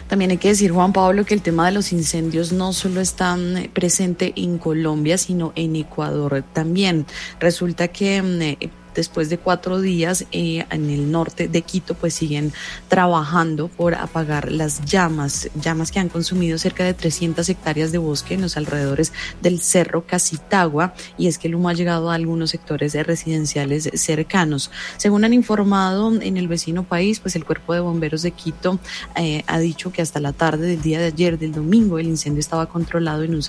También hay que decir, Juan Pablo, que el tema de los incendios no solo está presente en Colombia, sino en Ecuador también. Resulta que después de 4 días en el norte de Quito, pues siguen trabajando por apagar las llamas que han consumido cerca de 300 hectáreas de bosque en los alrededores del Cerro Casitagua, y es que el humo ha llegado a algunos sectores residenciales cercanos. Según han informado en el vecino país, pues el Cuerpo de Bomberos de Quito ha dicho que hasta la tarde del día de ayer, del domingo, el incendio estaba controlado en un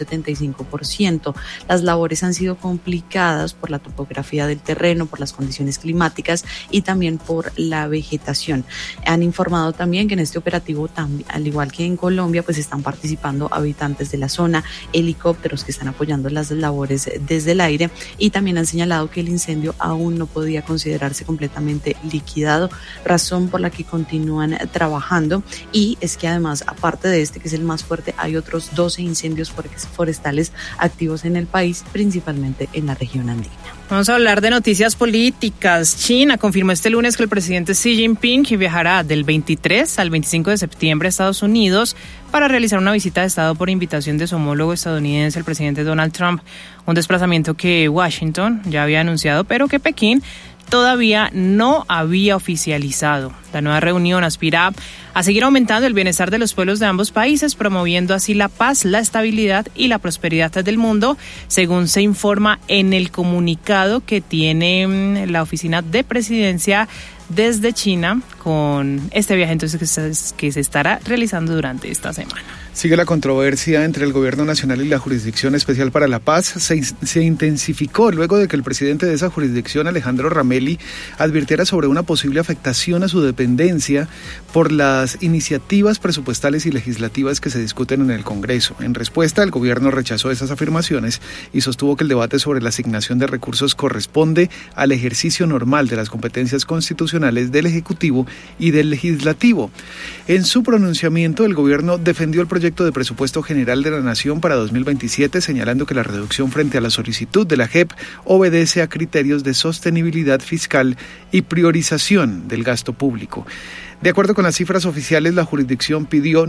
75%. Las labores han sido complicadas por la topografía del terreno, por las condiciones climáticas y también por la vegetación. Han informado también que en este operativo, al igual que en Colombia, pues están participando habitantes de la zona, helicópteros que están apoyando las labores desde el aire, y también han señalado que el incendio aún no podía considerarse completamente liquidado, razón por la que continúan trabajando. Y es que además, aparte de este, que es el más fuerte, hay otros 12 incendios forestales activos en el país, principalmente en la región andina. Vamos a hablar de noticias políticas. China confirmó este lunes que el presidente Xi Jinping viajará del 23 al 25 de septiembre a Estados Unidos para realizar una visita de Estado por invitación de su homólogo estadounidense, el presidente Donald Trump. Un desplazamiento que Washington ya había anunciado, pero que Pekín todavía no había oficializado. La nueva reunión aspira a seguir aumentando el bienestar de los pueblos de ambos países, promoviendo así la paz, la estabilidad y la prosperidad del mundo, según se informa en el comunicado que tiene la oficina de presidencia desde China con este viaje entonces que se estará realizando durante esta semana. Sigue la controversia entre el Gobierno Nacional y la Jurisdicción Especial para la Paz. Se intensificó luego de que el presidente de esa jurisdicción, Alejandro Ramelli, advirtiera sobre una posible afectación a su dependencia por las iniciativas presupuestales y legislativas que se discuten en el Congreso. En respuesta, el gobierno rechazó esas afirmaciones y sostuvo que el debate sobre la asignación de recursos corresponde al ejercicio normal de las competencias constitucionales del Ejecutivo y del Legislativo. En su pronunciamiento, el gobierno defendió el proyecto de presupuesto general de la Nación para 2027, señalando que la reducción frente a la solicitud de la JEP obedece a criterios de sostenibilidad fiscal y priorización del gasto público. De acuerdo con las cifras oficiales, la jurisdicción pidió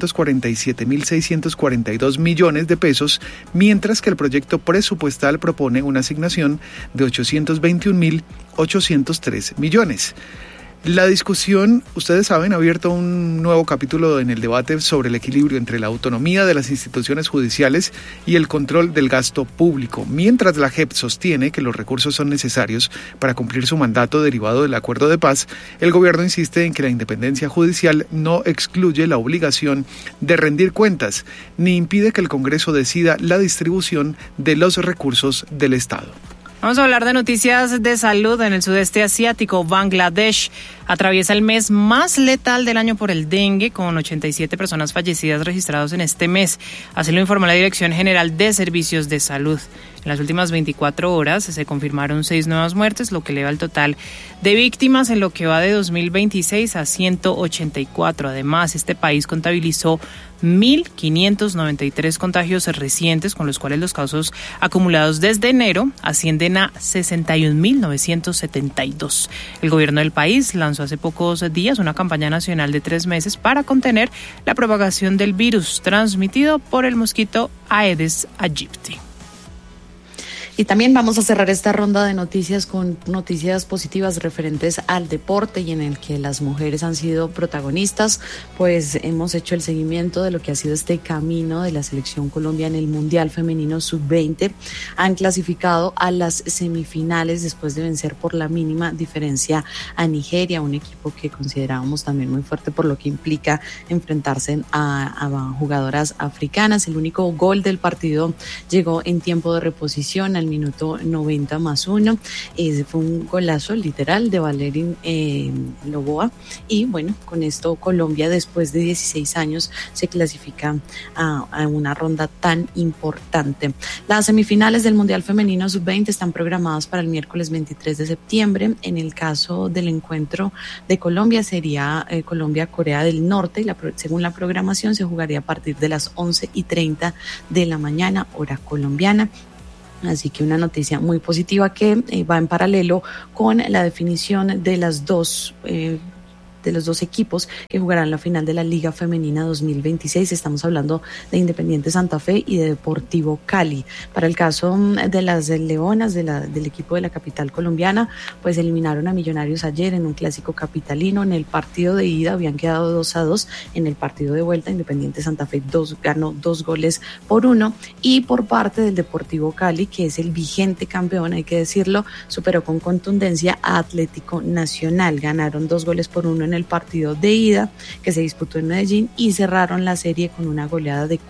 947.642 millones de pesos, mientras que el proyecto presupuestal propone una asignación de 821.803 millones. La discusión, ustedes saben, ha abierto un nuevo capítulo en el debate sobre el equilibrio entre la autonomía de las instituciones judiciales y el control del gasto público. Mientras la JEP sostiene que los recursos son necesarios para cumplir su mandato derivado del acuerdo de paz, el gobierno insiste en que la independencia judicial no excluye la obligación de rendir cuentas, ni impide que el Congreso decida la distribución de los recursos del Estado. Vamos a hablar de noticias de salud en el sudeste asiático. Bangladesh atraviesa el mes más letal del año por el dengue, con 87 personas fallecidas registradas en este mes. Así lo informó la Dirección General de Servicios de Salud. En las últimas 24 horas se confirmaron 6 nuevas muertes, lo que eleva el total de víctimas en lo que va de 2026 a 184. Además, este país contabilizó 1.593 contagios recientes, con los cuales los casos acumulados desde enero ascienden a 61.972. El gobierno del país lanzó hace pocos días una campaña nacional de 3 meses para contener la propagación del virus transmitido por el mosquito Aedes aegypti. Y también vamos a cerrar esta ronda de noticias con noticias positivas referentes al deporte y en el que las mujeres han sido protagonistas, pues hemos hecho el seguimiento de lo que ha sido este camino de la selección Colombia en el Mundial Femenino Sub-20. Han clasificado a las semifinales después de vencer por la mínima diferencia a Nigeria, un equipo que considerábamos también muy fuerte por lo que implica enfrentarse a jugadoras africanas. El único gol del partido llegó en tiempo de reposición al minuto 90+1. Ese fue un golazo literal de Valerín Loboa. Y bueno, con esto Colombia, después de 16 años, se clasifica a una ronda tan importante. Las semifinales del Mundial Femenino Sub-20 están programadas para el miércoles 23 de septiembre. En el caso del encuentro de Colombia sería Colombia-Corea del Norte. Según la programación, se jugaría a partir de las 11:30 de la mañana, hora colombiana. Así que una noticia muy positiva que va en paralelo con la definición de las dos dos equipos que jugarán la final de la Liga Femenina 2026. Estamos hablando de Independiente Santa Fe y de Deportivo Cali. Para el caso de las leonas del equipo de la capital colombiana, pues eliminaron a Millonarios ayer en un clásico capitalino. En el partido de ida habían quedado 2-2. En el partido de vuelta, Independiente Santa Fe ganó 2-1. Y por parte del Deportivo Cali, que es el vigente campeón, hay que decirlo, superó con contundencia a Atlético Nacional. Ganaron 2-1 en el partido de ida que se disputó en Medellín y cerraron la serie con una goleada de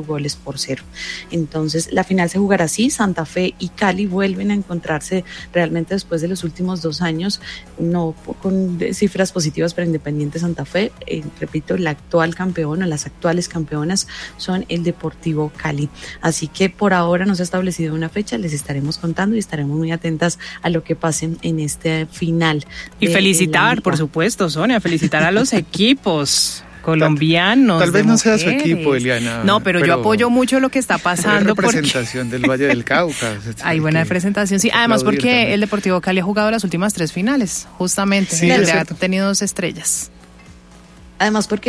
4-0. Entonces la final se jugará así. Santa Fe y Cali vuelven a encontrarse realmente después de los últimos 2 años, no con cifras positivas para Independiente Santa Fe. Repito, la actual campeona, las actuales campeonas son el Deportivo Cali. Así que por ahora no se ha establecido una fecha, les estaremos contando y estaremos muy atentas a lo que pase en este final. Y felicitar, por supuesto, Sonia, felicitar a los equipos colombianos. Tal vez no sea su equipo, Eliana. No, pero yo apoyo mucho lo que está pasando. Hay representación del Valle del Cauca. Hay buena representación, sí. Además porque también el Deportivo Cali ha jugado las últimas 3 finales, justamente. Sí, ha tenido 2 estrellas. Además porque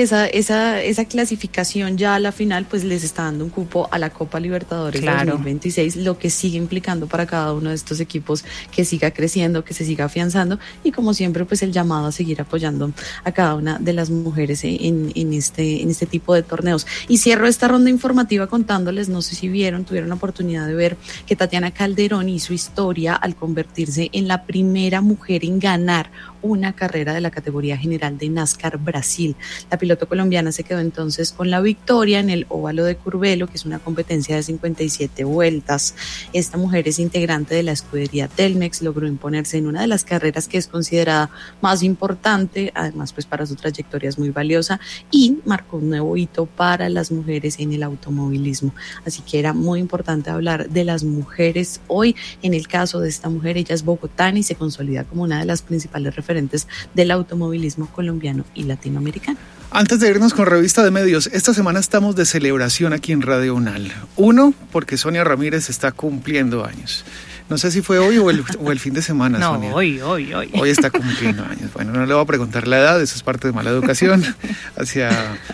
esa clasificación ya a la final pues les está dando un cupo a la Copa Libertadores 2026, lo que sigue implicando para cada uno de estos equipos que siga creciendo, que se siga afianzando y como siempre pues el llamado a seguir apoyando a cada una de las mujeres en este tipo de torneos. Y cierro esta ronda informativa contándoles, no sé si tuvieron la oportunidad de ver que Tatiana Calderón hizo historia al convertirse en la primera mujer en ganar una carrera de la categoría general de NASCAR Brasil. La piloto colombiana se quedó entonces con la victoria en el óvalo de Curvelo, que es una competencia de 57 vueltas. Esta mujer es integrante de la escudería Telmex, logró imponerse en una de las carreras que es considerada más importante, además pues para su trayectoria es muy valiosa y marcó un nuevo hito para las mujeres en el automovilismo. Así que era muy importante hablar de las mujeres hoy. En el caso de esta mujer, ella es bogotana y se consolida como una de las principales referentes del automovilismo colombiano y latinoamericano. Antes de irnos con Revista de Medios, esta semana estamos de celebración aquí en Radio UNAL. 1, porque Sonia Ramírez está cumpliendo años. No sé si fue hoy o el fin de semana, no, Sonia. Hoy. Hoy está cumpliendo años. Bueno, no le voy a preguntar la edad, eso es parte de mala educación hacia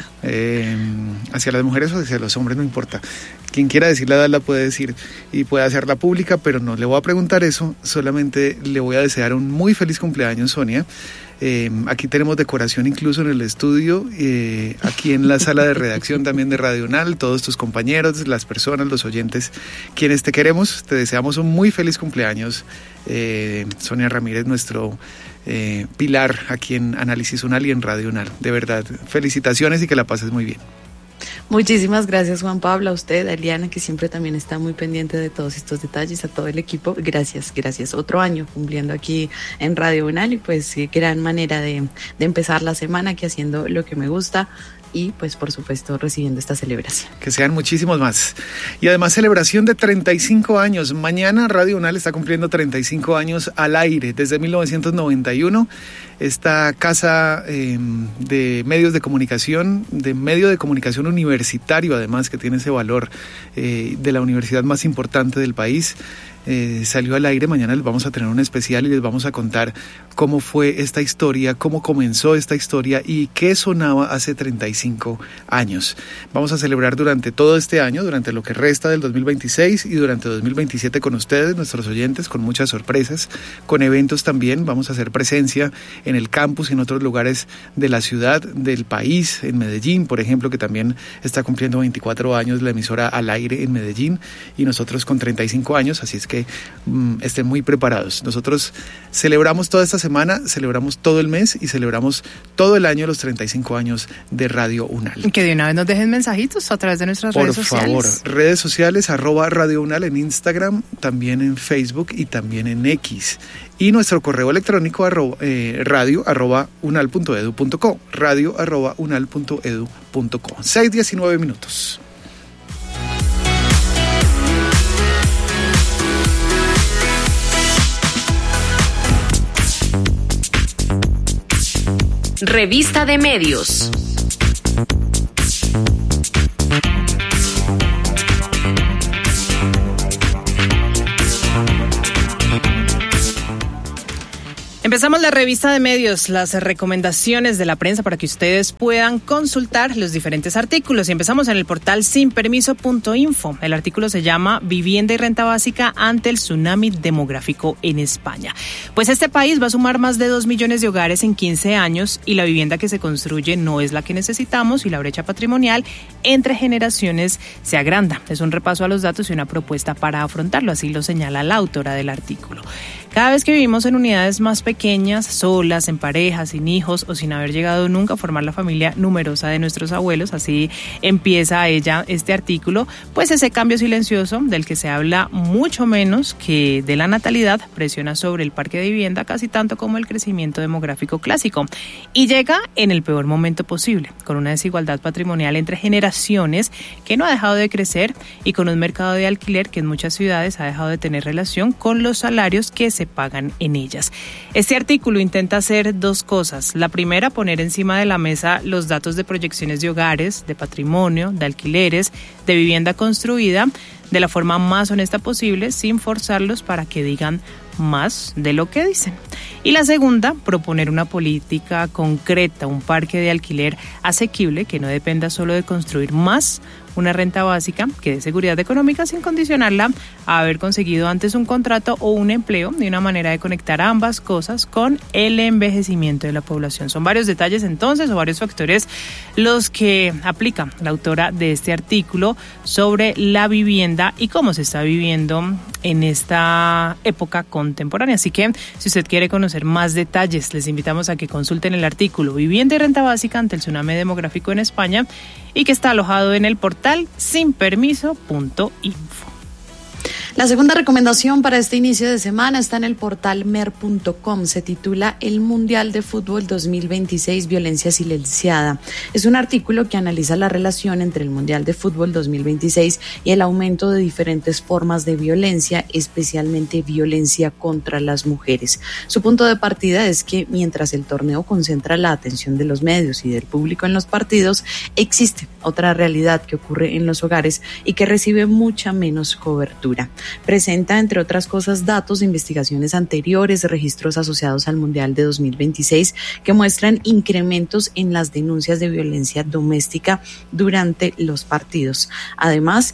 las mujeres o hacia los hombres, no importa. Quien quiera decir la edad la puede decir y puede hacerla pública, pero no le voy a preguntar eso, solamente le voy a desear un muy feliz cumpleaños, Sonia. Aquí tenemos decoración incluso en el estudio, aquí en la sala de redacción también de Radio UNAL, todos tus compañeros, las personas, los oyentes, quienes te queremos, te deseamos un muy feliz cumpleaños, Sonia Ramírez, nuestro pilar aquí en Análisis UNAL y en Radio UNAL. De verdad, felicitaciones y que la pases muy bien. Muchísimas gracias, Juan Pablo, a usted, a Eliana, que siempre también está muy pendiente de todos estos detalles, a todo el equipo. Gracias. Otro año cumpliendo aquí en Radio UNAL y pues gran manera de empezar la semana aquí haciendo lo que me gusta y pues por supuesto recibiendo esta celebración. Que sean muchísimos más. Y además celebración de 35 años. Mañana Radio UNAL está cumpliendo 35 años al aire. Desde 1991, esta casa de medios de comunicación, de medio de comunicación universitario además, que tiene ese valor de la universidad más importante del país, salió al aire. Mañana les vamos a tener un especial y les vamos a contar cómo fue esta historia, cómo comenzó esta historia y qué sonaba hace 35 años. Vamos a celebrar durante todo este año, durante lo que resta del 2026 y durante 2027 con ustedes, nuestros oyentes, con muchas sorpresas, con eventos también. Vamos a hacer presencia en el campus y en otros lugares de la ciudad, del país, en Medellín, por ejemplo, que también está cumpliendo 24 años la emisora al aire en Medellín y nosotros con 35 años, así es que estén muy preparados. Nosotros celebramos toda esta semana, celebramos todo el mes y celebramos todo el año los 35 años de Radio UNAL. Que de una vez nos dejen mensajitos a través de nuestras redes sociales. Por favor, redes sociales, @Radio UNAL en Instagram, también en Facebook y también en X. Y nuestro correo electrónico radio@unal.edu.co, radio@unal.edu.co. 6:19 minutos. Revista de Medios. Empezamos la revista de medios, las recomendaciones de la prensa para que ustedes puedan consultar los diferentes artículos. Y empezamos en el portal sinpermiso.info. El artículo se llama Vivienda y renta básica ante el tsunami demográfico en España. Pues este país va a sumar más de 2 millones de hogares en 15 años y la vivienda que se construye no es la que necesitamos y la brecha patrimonial entre generaciones se agranda. Es un repaso a los datos y una propuesta para afrontarlo, así lo señala la autora del artículo. Cada vez que vivimos en unidades más pequeñas, solas, en parejas, sin hijos o sin haber llegado nunca a formar la familia numerosa de nuestros abuelos, así empieza ella este artículo, pues ese cambio silencioso del que se habla mucho menos que de la natalidad presiona sobre el parque de vivienda casi tanto como el crecimiento demográfico clásico y llega en el peor momento posible, con una desigualdad patrimonial entre generaciones que no ha dejado de crecer y con un mercado de alquiler que en muchas ciudades ha dejado de tener relación con los salarios que se pagan en ellas. Este artículo intenta hacer dos cosas. La primera, poner encima de la mesa los datos de proyecciones de hogares, de patrimonio, de alquileres, de vivienda construida, de la forma más honesta posible, sin forzarlos para que digan más de lo que dicen. Y la segunda, proponer una política concreta, un parque de alquiler asequible que no dependa solo de construir más, una renta básica que dé seguridad económica sin condicionarla a haber conseguido antes un contrato o un empleo, de una manera de conectar ambas cosas con el envejecimiento de la población. Son varios detalles entonces o varios factores los que aplica la autora de este artículo sobre la vivienda y cómo se está viviendo en esta época contemporánea. Así que si usted quiere conocer más detalles, les invitamos a que consulten el artículo Vivienda y renta básica ante el tsunami demográfico en España y que está alojado en el portal sinpermiso.info. La segunda recomendación para este inicio de semana está en el portal mer.com. Se titula El Mundial de Fútbol 2026, violencia silenciada. Es un artículo que analiza la relación entre el Mundial de Fútbol 2026 y el aumento de diferentes formas de violencia, especialmente violencia contra las mujeres. Su punto de partida es que mientras el torneo concentra la atención de los medios y del público en los partidos, existe otra realidad que ocurre en los hogares y que recibe mucha menos cobertura. Presenta, entre otras cosas, datos de investigaciones anteriores, registros asociados al Mundial de 2026 que muestran incrementos en las denuncias de violencia doméstica durante los partidos. Además,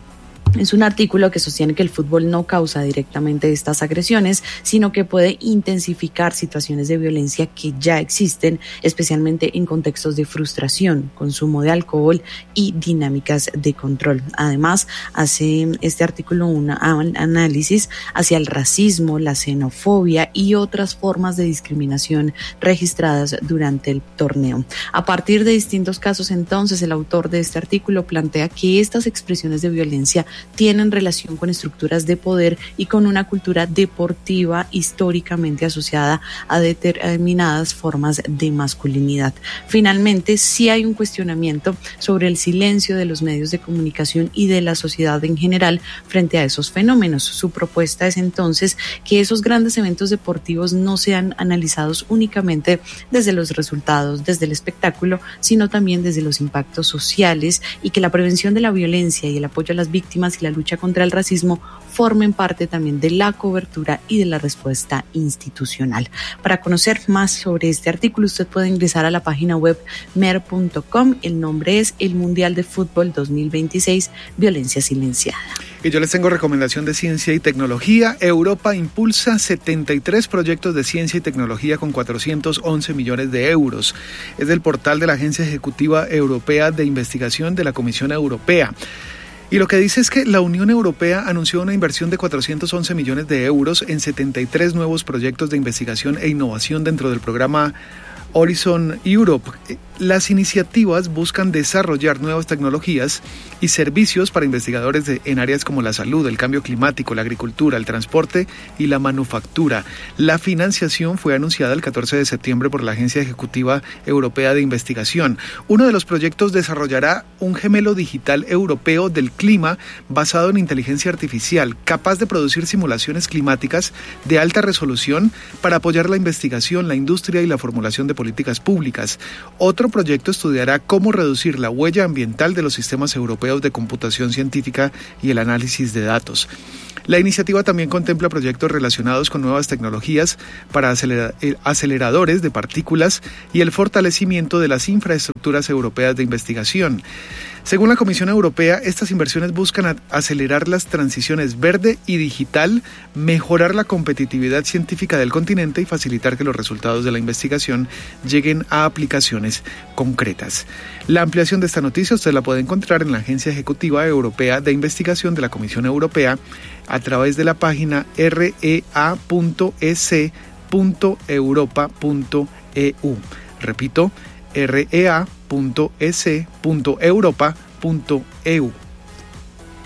es un artículo que sostiene que el fútbol no causa directamente estas agresiones, sino que puede intensificar situaciones de violencia que ya existen, especialmente en contextos de frustración, consumo de alcohol y dinámicas de control. Además, hace este artículo un análisis hacia el racismo, la xenofobia y otras formas de discriminación registradas durante el torneo. A partir de distintos casos, entonces, el autor de este artículo plantea que estas expresiones de violencia tienen relación con estructuras de poder y con una cultura deportiva históricamente asociada a determinadas formas de masculinidad. Finalmente, sí hay un cuestionamiento sobre el silencio de los medios de comunicación y de la sociedad en general frente a esos fenómenos. Su propuesta es entonces que esos grandes eventos deportivos no sean analizados únicamente desde los resultados, desde el espectáculo, sino también desde los impactos sociales y que la prevención de la violencia y el apoyo a las víctimas y la lucha contra el racismo formen parte también de la cobertura y de la respuesta institucional. Para conocer más sobre este artículo, usted puede ingresar a la página web mer.com. El nombre es El Mundial de Fútbol 2026, violencia silenciada. Y yo les tengo recomendación de ciencia y tecnología. Europa impulsa 73 proyectos de ciencia y tecnología con 411 millones de euros. Es del portal de la Agencia Ejecutiva Europea de Investigación de la Comisión Europea. Y lo que dice es que la Unión Europea anunció una inversión de 411 millones de euros en 73 nuevos proyectos de investigación e innovación dentro del programa Horizon Europe. Las iniciativas buscan desarrollar nuevas tecnologías y servicios para investigadores en áreas como la salud, el cambio climático, la agricultura, el transporte y la manufactura. La financiación fue anunciada el 14 de septiembre por la Agencia Ejecutiva Europea de Investigación. Uno de los proyectos desarrollará un gemelo digital europeo del clima basado en inteligencia artificial, capaz de producir simulaciones climáticas de alta resolución para apoyar la investigación, la industria y la formulación de políticas públicas. Otro otro proyecto estudiará cómo reducir la huella ambiental de los sistemas europeos de computación científica y el análisis de datos. La iniciativa también contempla proyectos relacionados con nuevas tecnologías para aceleradores de partículas y el fortalecimiento de las infraestructuras europeas de investigación. Según la Comisión Europea, estas inversiones buscan acelerar las transiciones verde y digital, mejorar la competitividad científica del continente y facilitar que los resultados de la investigación lleguen a aplicaciones concretas. La ampliación de esta noticia usted la puede encontrar en la Agencia Ejecutiva Europea de Investigación de la Comisión Europea a través de la página rea.es.europa.eu. Repito, rea.es.europa.eu.